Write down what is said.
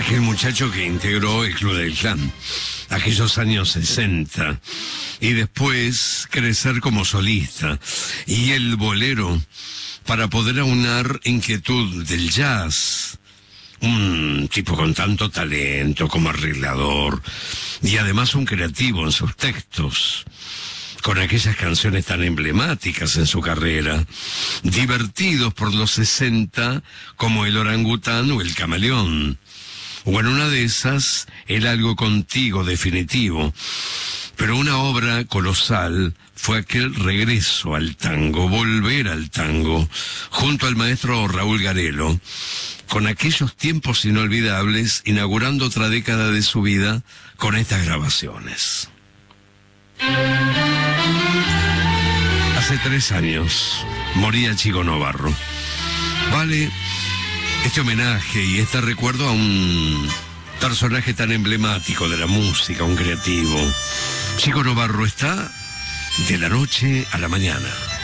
aquel muchacho que integró el Club del Clan, aquellos años 60, y después crecer como solista, y el bolero, para poder aunar inquietud del jazz. Un tipo con tanto talento como arreglador, y además un creativo en sus textos, con aquellas canciones tan emblemáticas en su carrera, divertidos por los 60 como El Orangután o El Camaleón, o en una de esas, El Algo Contigo definitivo. Pero una obra colosal fue aquel regreso al tango, volver al tango, junto al maestro Raúl Garelo, con aquellos tiempos inolvidables, inaugurando otra década de su vida con estas grabaciones. Hace 3 años moría Chico Novarro. Vale este homenaje y este recuerdo a un personaje tan emblemático de la música, un creativo. Chico Novarro está de la noche a la mañana.